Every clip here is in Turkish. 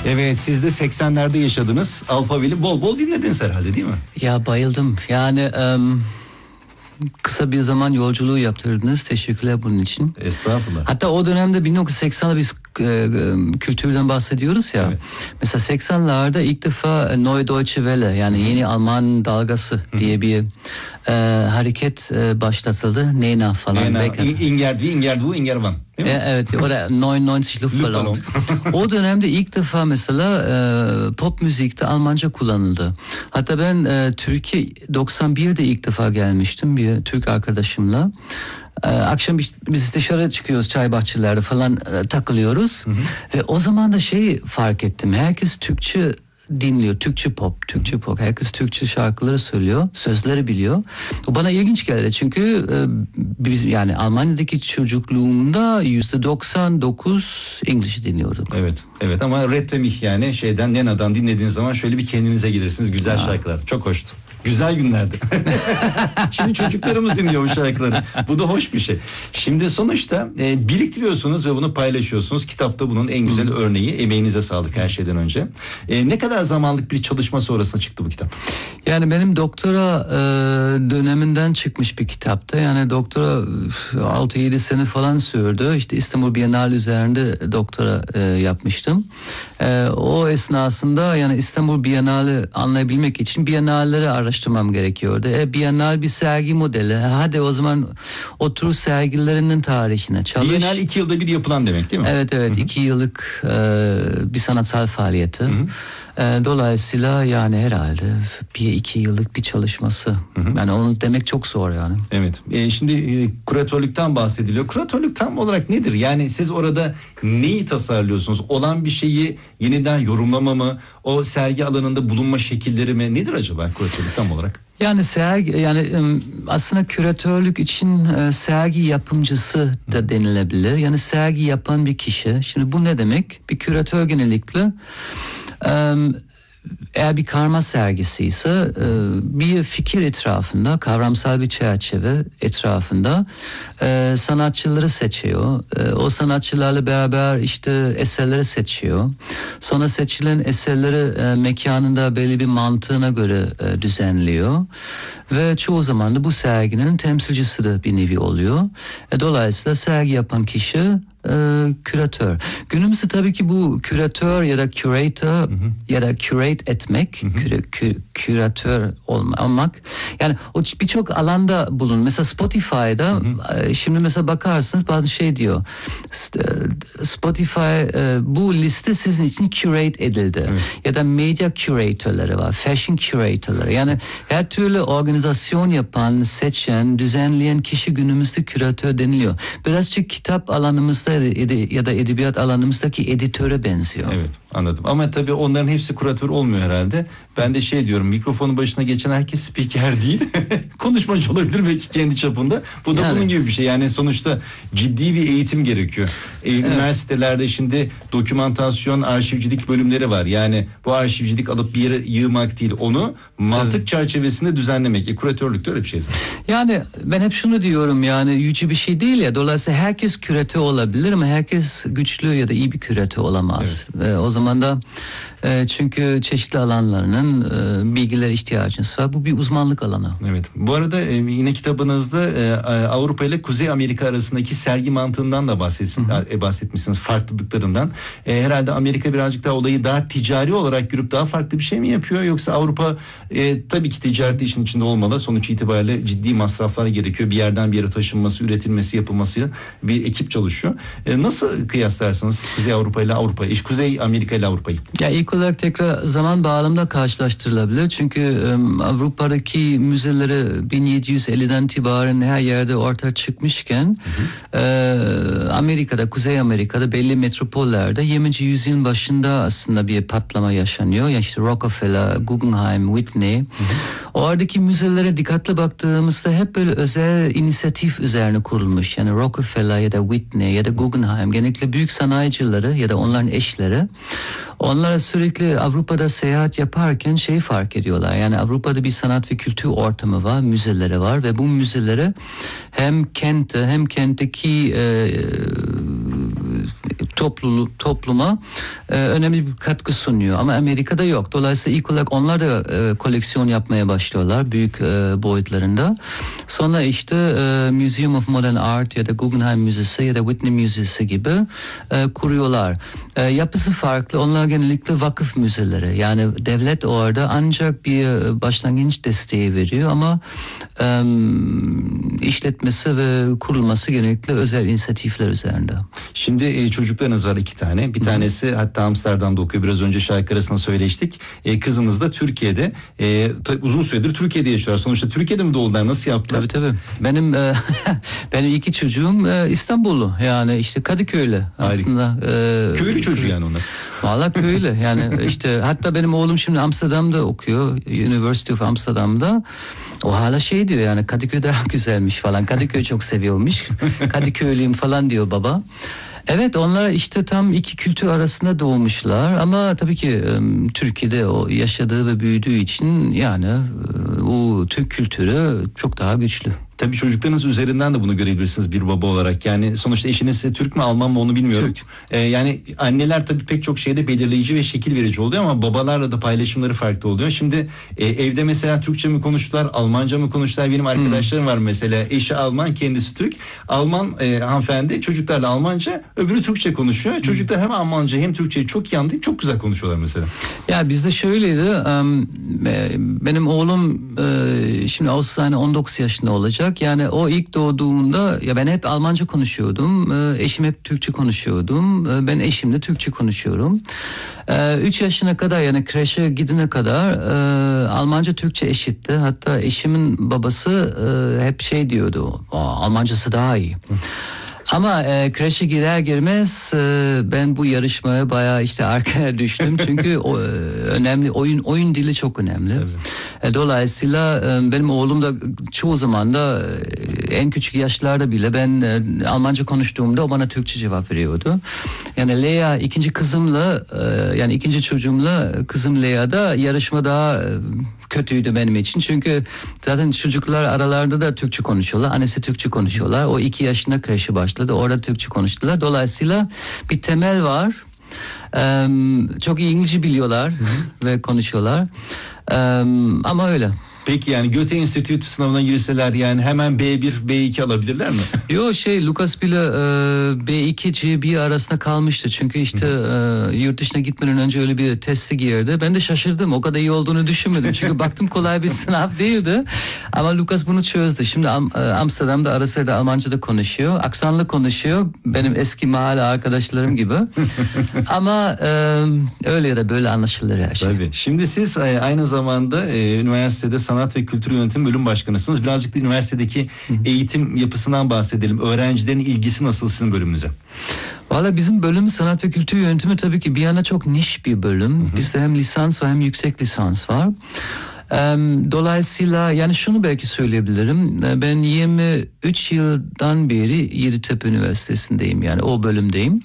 Evet, siz de 80'lerde yaşadınız. Alphaville'i bol bol dinlediniz herhalde, değil mi? Ya bayıldım. Yani kısa bir zaman yolculuğu yaptırdınız. Teşekkürler bunun için. Estağfurullah. Hatta o dönemde 1980'de biz kültürden bahsediyoruz ya. Evet. Mesela 80'larda ilk defa Neue Deutsche Welle, yani yeni Alman dalgası diye bir hareket başlatıldı. Nena falan. Ingerwan. Evet, o da 99 Luftballon. O dönemde ilk defa mesela pop müzikte Almanca kullanıldı. Hatta ben Türkiye 91'de ilk defa gelmiştim bir Türk arkadaşımla. Akşam biz dışarı çıkıyoruz, çay bahçelerde falan takılıyoruz. Ve o zaman da fark ettim. Herkes Türkçe dinliyor. Türkçe pop. Herkes Türkçe şarkıları söylüyor. Sözleri biliyor. O bana ilginç geldi. Çünkü biz, yani Almanya'daki çocukluğumda %99 İngiliz dinliyorduk. Evet ama Rettemich, yani Nena'dan dinlediğiniz zaman şöyle bir kendinize gelirsiniz. Güzel şarkılar. Çok hoştu. Güzel günlerdi. Şimdi çocuklarımız dinliyor bu şarkıları. Bu da hoş bir şey. Şimdi sonuçta biriktiriyorsunuz ve bunu paylaşıyorsunuz. Kitapta bunun en güzel örneği. Emeğinize sağlık her şeyden önce. Ne kadar zamanlık bir çalışma sonrasında çıktı bu kitap? Yani benim doktora döneminden çıkmış bir kitaptı. Yani doktora 6-7 sene falan sürdü. İşte İstanbul Bienali üzerinde doktora yapmıştım. O esnasında yani İstanbul Bienali anlayabilmek için Bienalleri araştırmam gerekiyordu. Bienal bir sergi modeli. Hadi o zaman otur sergilerinin tarihine çalış. Bienal 2 yılda bir yapılan demek, değil mi? Evet. 2 yıllık bir sanatsal faaliyeti. Dolayısıyla yani herhalde 1-2 yıllık bir çalışması. Yani onu demek çok zor yani. Evet. Şimdi kuratörlükten bahsediliyor. Kuratörlük tam olarak nedir? Yani siz orada neyi tasarlıyorsunuz? Olan bir şeyi yeniden yorumlama mı? O sergi alanında bulunma şekilleri mi? Nedir acaba kuratörlük tam olarak? Yani aslında küratörlük için sergi yapımcısı da denilebilir. Yani sergi yapan bir kişi. Şimdi bu ne demek? Bir küratör genellikle eğer bir karma sergisi ise bir fikir etrafında, kavramsal bir çerçeve etrafında sanatçıları seçiyor. O sanatçılarla beraber işte eserleri seçiyor. Sonra seçilen eserleri mekanında belli bir mantığına göre düzenliyor. Ve çoğu zaman da bu serginin temsilcisi de bir nevi oluyor. Dolayısıyla sergi yapan kişi küratör. Günümüzde tabii ki bu küratör ya da curator ya da curate etmek, küratör olmak. Yani o birçok alanda bulun. Mesela Spotify'da şimdi mesela bakarsınız bazı diyor. Spotify bu liste sizin için curate edildi. Ya da medya curatörleri var, fashion curatörleri. Yani her türlü organizasyon yapan, seçen, düzenleyen kişi günümüzde küratör deniliyor. Birazcık kitap alanımızda ya da edebiyat alanımızdaki editöre benziyor. Evet, anladım. Ama tabii onların hepsi kuratör olmuyor herhalde. Ben de diyorum, mikrofonun başına geçen herkes spiker değil. Konuşmacı olabilir belki kendi çapında. Bu da bunun gibi bir şey. Yani sonuçta ciddi bir eğitim gerekiyor. Üniversitelerde şimdi dokümantasyon, arşivcilik bölümleri var. Yani bu arşivcilik alıp bir yere yığmak değil, onu mantık çerçevesinde düzenlemek. Kuratörlük de öyle bir şey zaten. Yani ben hep şunu diyorum, yani yüce bir şey değil ya. Dolayısıyla herkes küratör olabilir ama herkes güçlü ya da iyi bir küratör olamaz. Ve o zaman da çünkü çeşitli alanlarının bilgiler ihtiyacınız var. Bu bir uzmanlık alanı. Evet. Bu arada yine kitabınızda Avrupa ile Kuzey Amerika arasındaki sergi mantığından da bahsetmişsiniz, farklılıklarından. Herhalde Amerika birazcık daha olayı daha ticari olarak görüp daha farklı bir şey mi yapıyor? Yoksa Avrupa tabii ki ticaret işin içinde olmalı. Sonuç itibariyle ciddi masraflar gerekiyor. Bir yerden bir yere taşınması, üretilmesi, yapılması, bir ekip çalışıyor. Nasıl kıyaslarsınız Kuzey Avrupa ile Avrupa'yı? Kuzey Amerika ile Avrupa'yı? Ya ilk olarak tekrar zaman bağlamında karşılaştırılabilir. Çünkü Avrupa'daki müzeleri 1750'den itibaren her yerde ortaya çıkmışken Amerika'da, Kuzey Amerika'da belli metropollerde 20. yüzyılın başında aslında bir patlama yaşanıyor. Yani işte Rockefeller, Guggenheim, Whitney. Oradaki müzelere dikkatli baktığımızda hep böyle özel inisiyatif üzerine kurulmuş. Yani Rockefeller ya da Whitney ya da Guggenheim, genellikle büyük sanayicileri ya da onların eşleri, onlara sürekli Avrupa'da seyahat yaparken fark ediyorlar. Yani Avrupa'da bir sanat ve kültür ortamı var, müzeleri var ve bu müzeleri hem kentte hem kentteki topluma önemli bir katkı sunuyor. Ama Amerika'da yok. Dolayısıyla ilk olarak onlar da koleksiyon yapmaya başlıyorlar büyük boyutlarında. Sonra işte Museum of Modern Art ya da Guggenheim Müzesi ya da Whitney Müzesi gibi kuruyorlar. Yapısı farklı. Onlar genellikle vakıf müzeleri. Yani devlet orada ancak bir başlangıç desteği veriyor ama işletmesi ve kurulması genellikle özel inisiyatifler üzerinde. Şimdi çocuklarınız var 2 tane. Bir tanesi hatta Amsterdam'da okuyor. Biraz önce şarkı arasında söyleştik. Kızımız da Türkiye'de. Uzun süredir Türkiye'de yaşıyorlar. Sonuçta Türkiye'de mi doğdular? Nasıl yaptılar? Tabii. Benim 2 çocuğum İstanbullu. Yani işte Kadıköylü aslında. Köylü çocuğu yani onlar. Vallahi köylü. Yani işte hatta benim oğlum şimdi Amsterdam'da okuyor. University of Amsterdam'da. O hala şey diyor yani Kadıköy daha güzelmiş falan. Kadıköy çok seviyormuş. Kadıköylüyüm falan diyor baba. Evet, onlar işte tam 2 kültür arasında doğmuşlar ama tabii ki Türkiye'de o yaşadığı ve büyüdüğü için yani o Türk kültürü çok daha güçlü. Tabii çocuklarınız üzerinden de bunu görebilirsiniz bir baba olarak. Yani sonuçta eşiniz Türk mü Alman mı onu bilmiyorum. Yani anneler tabii pek çok şeyde belirleyici ve şekil verici oluyor ama babalarla da paylaşımları farklı oluyor. Şimdi evde mesela Türkçe mi konuştular, Almanca mı konuştular? Benim arkadaşlarım var mesela. Eşi Alman, kendisi Türk. Alman hanımefendi çocuklarla Almanca, öbürü Türkçe konuşuyor. Çocuklar hem Almanca hem Türkçeyi çok iyi anlayıp çok güzel konuşuyorlar mesela. Ya bizde şöyleydi. Benim oğlum şimdi Ağustos 19 yaşında olacak. Yani o ilk doğduğunda ya ben hep Almanca konuşuyordum. Eşim hep Türkçe konuşuyordum. Ben eşimle Türkçe konuşuyorum. 3 yaşına kadar yani kreşe gidene kadar Almanca Türkçe eşitti. Hatta eşimin babası hep şey diyordu. Almancası daha iyi. Ama kreşe girer girmez ben bu yarışmaya bayağı işte arkaya düştüm. Çünkü önemli oyun dili çok önemli. Dolayısıyla benim oğlum da çoğu zaman da en küçük yaşlarda bile ben Almanca konuştuğumda o bana Türkçe cevap veriyordu. Yani Lea ikinci kızımla yani ikinci çocuğumla kızım Lea da yarışma daha kötüydü benim için. Çünkü zaten çocuklar aralarında da Türkçe konuşuyorlar. Annesi Türkçe konuşuyorlar. O 2 yaşında kreşe başladı. Orada Türkçe konuştular. Dolayısıyla bir temel var. Çok iyi İngilizce biliyorlar ve konuşuyorlar. Ama öyle. Peki yani Goethe Enstitüsü sınavına girseler yani hemen B1, B2 alabilirler mi? Yo Lucas bile B2, C1 arasında kalmıştı. Çünkü işte yurt dışına gitmeden önce öyle bir teste girdi. Ben de şaşırdım. O kadar iyi olduğunu düşünmedim. Çünkü baktım kolay bir sınav değildi. Ama Lucas bunu çözdü. Şimdi Amsterdam'da ara sıra Almanca'da konuşuyor. Aksanlı konuşuyor. Benim eski mahalle arkadaşlarım gibi. Ama öyle ya da böyle anlaşılır her şey. Tabii. Şimdi siz aynı zamanda üniversitede Sanat ve Kültür Yönetimi Bölüm Başkanısınız. Birazcık da üniversitedeki eğitim yapısından bahsedelim. Öğrencilerin ilgisi nasıl sizin bölümünüze? Valla bizim bölüm Sanat ve Kültür Yönetimi tabii ki bir yana çok niş bir bölüm. Bizde hem lisans var hem yüksek lisans var. Dolayısıyla yani şunu belki söyleyebilirim. Ben 23 yıldan beri Yeditepe Üniversitesi'ndeyim. Yani o bölümdeyim.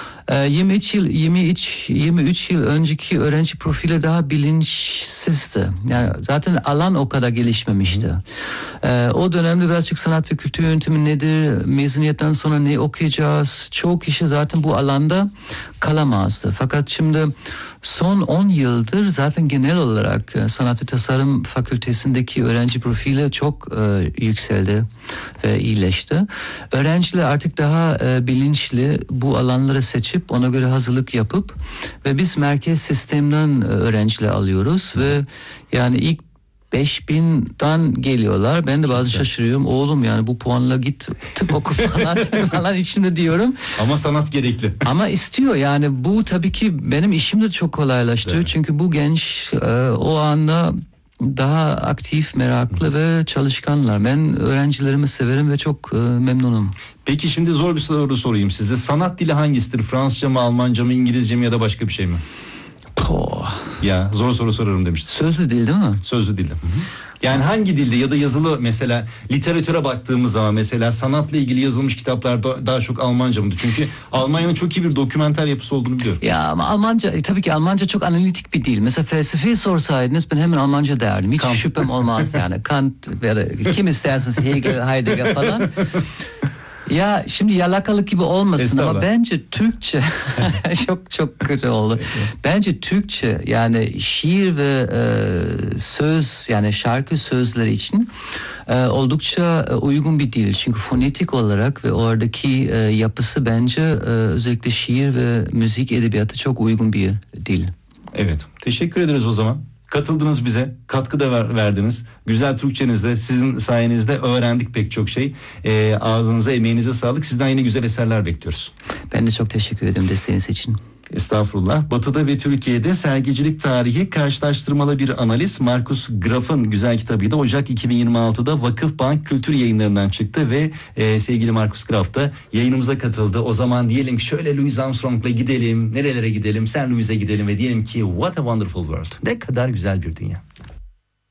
23 yıl önceki öğrenci profili daha bilinçsizdi. Yani zaten alan o kadar gelişmemişti. O dönemde birazcık sanat ve kültür yönetimi nedir, mezuniyetten sonra ne okuyacağız? Çoğu kişi zaten bu alanda kalamazdı. Fakat şimdi son 10 yıldır zaten genel olarak sanat ve tasarım fakültesindeki öğrenci profili çok yükseldi ve iyileşti. Öğrenciler artık daha bilinçli bu alanları seçip ona göre hazırlık yapıp ve biz merkez sistemden öğrenciler alıyoruz ve yani ilk 5000'den geliyorlar. Ben de bazı şaşırıyorum. Oğlum yani bu puanla git tıp oku falan içinde diyorum. Ama sanat gerekli. Ama istiyor yani bu tabii ki benim işim de çok kolaylaştırıyor. Evet. Çünkü bu genç o anda daha aktif, meraklı ve çalışkanlar. Ben öğrencilerimi severim ve çok memnunum. Peki şimdi zor bir soru sorayım size. Sanat dili hangisidir? Fransızca mı, Almanca mı, İngilizce mi ya da başka bir şey mi? Ya zor soru sorarım demiştim. Sözlü dil değil mi? Sözlü dilde. Yani hangi dilde ya da yazılı mesela literatüre baktığımız zaman mesela sanatla ilgili yazılmış kitaplar daha çok Almanca mıdır? Çünkü Almanya'nın çok iyi bir dokümenter yapısı olduğunu biliyorum. Ya ama Almanca tabii ki Almanca çok analitik bir dil. Mesela felsefeyi sorsaydınız ben hemen Almanca derdim. Hiç şüphem olmaz yani. Kant ya da kim isterseniz Hegel, Heidegger falan. Ya şimdi yalakalık gibi olmasın ama bence Türkçe çok çok kötü oldu. Bence Türkçe yani şiir ve söz yani şarkı sözleri için oldukça uygun bir dil. Çünkü fonetik olarak ve oradaki yapısı bence özellikle şiir ve müzik edebiyatı çok uygun bir dil. Evet, teşekkür ederiz o zaman. Katıldınız bize, katkı da verdiniz. Güzel Türkçenizde, sizin sayenizde öğrendik pek çok şey. Ağzınıza, emeğinize sağlık. Sizden yine güzel eserler bekliyoruz. Ben de çok teşekkür ederim desteğiniz için. Estağfurullah. Batı'da ve Türkiye'de sergicilik tarihi karşılaştırmalı bir analiz. Markus Graf'ın güzel kitabıydı. Ocak 2026'da Vakıfbank Kültür Yayınları'ndan çıktı ve sevgili Markus Graf da yayınımıza katıldı. O zaman diyelim ki şöyle Louis Armstrong'la gidelim. Nerelere gidelim? Sen Louis'e gidelim ve diyelim ki what a wonderful world. Ne kadar güzel bir dünya.